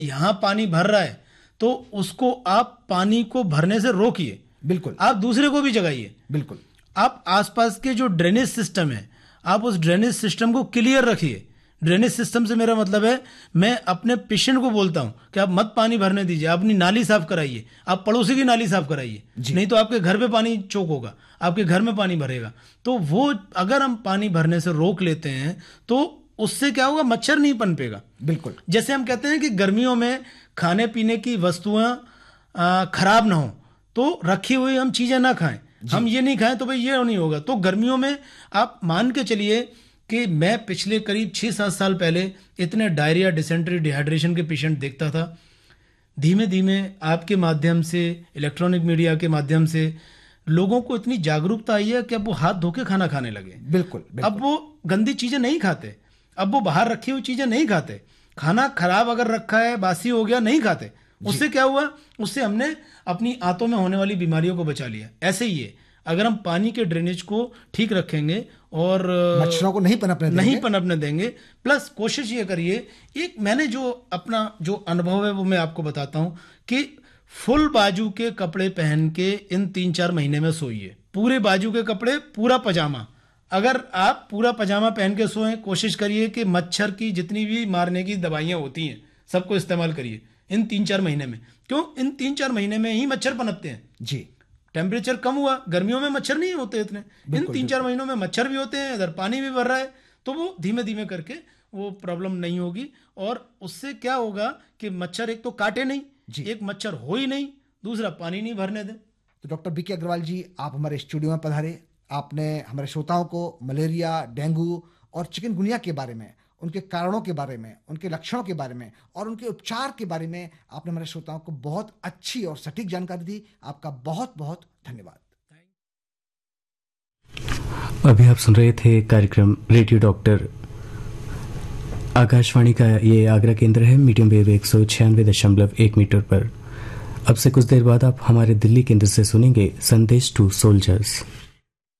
यहाँ पानी भर रहा है तो उसको आप पानी को भरने से रोकिए, बिल्कुल। आप दूसरे को भी जगाइए, बिल्कुल। आप आसपास के जो ड्रेनेज सिस्टम है, आप उस ड्रेनेज सिस्टम को क्लियर रखिए। ड्रेनेज सिस्टम से मेरा मतलब है, मैं अपने पेशेंट को बोलता हूं कि आप मत पानी भरने दीजिए, अपनी नाली साफ कराइए, आप पड़ोसी की नाली साफ कराइए, नहीं तो आपके घर पे पानी चोक होगा, आपके घर में पानी भरेगा। तो वो अगर हम पानी भरने से रोक लेते हैं तो उससे क्या होगा, मच्छर नहीं पनपेगा। बिल्कुल। जैसे हम कहते हैं कि गर्मियों में खाने पीने की वस्तुएं खराब ना हो तो रखी हुई हम चीजें ना खाएं, हम ये नहीं खाएं तो भाई ये नहीं होगा। तो गर्मियों में आप मान के चलिए कि मैं पिछले करीब 6-7 साल पहले इतने डायरिया, डिसेंट्री, डिहाइड्रेशन के पेशेंट देखता था। धीमे धीमे आपके माध्यम से, इलेक्ट्रॉनिक मीडिया के माध्यम से लोगों को इतनी जागरूकता आई है कि अब वो हाथ धो के खाना खाने लगे। बिल्कुल, बिल्कुल। अब वो गंदी चीजें नहीं खाते, अब वो बाहर रखी हुई चीजें नहीं खाते, खाना खराब अगर रखा है, बासी हो गया, नहीं खाते। उससे क्या हुआ, उससे हमने अपनी आंतों में होने वाली बीमारियों को बचा लिया। ऐसे ही है, अगर हम पानी के ड्रेनेज को ठीक रखेंगे और मच्छरों को नहीं पनपने देंगे, प्लस कोशिश ये करिए, एक मैंने जो अपना जो अनुभव है वो मैं आपको बताता हूं कि फुल बाजू के कपड़े पहन के इन 3-4 महीने में सोइए। पूरे बाजू के कपड़े, पूरा पजामा, अगर आप पूरा पजामा पहन के सोएं, कोशिश करिए कि मच्छर की जितनी भी मारने की दवाइयां होती हैं सबको इस्तेमाल करिए इन 3-4 महीने में। क्यों, इन 3-4 महीने में ही मच्छर पनपते हैं जी। टेम्परेचर कम हुआ, गर्मियों में मच्छर नहीं होते इतने, इन 3-4 महीनों में मच्छर भी होते हैं, इधर पानी भी भर रहा है, तो वो धीमे धीमे करके वो प्रॉब्लम नहीं होगी। और उससे क्या होगा कि मच्छर एक तो काटे नहीं, एक मच्छर हो ही नहीं, दूसरा पानी नहीं भरने दे। तो डॉक्टर बीके अग्रवाल जी, आप हमारे स्टूडियो में पधारे, आपने हमारे श्रोताओं को मलेरिया, डेंगू और चिकनगुनिया के बारे में, उनके कारणों के बारे में, उनके लक्षणों के बारे में और उनके उपचार के बारे में आपने हमारे श्रोताओं को बहुत अच्छी और सटीक जानकारी दी। आपका बहुत बहुत धन्यवाद। अभी आप सुन रहे थे कार्यक्रम रेडियो डॉक्टर, आकाशवाणी का ये आगरा केंद्र है, मीडियम वेव 196.1 मीटर पर। अब से कुछ देर बाद आप हमारे दिल्ली केंद्र से सुनेंगे संदेश टू सोल्जर्स।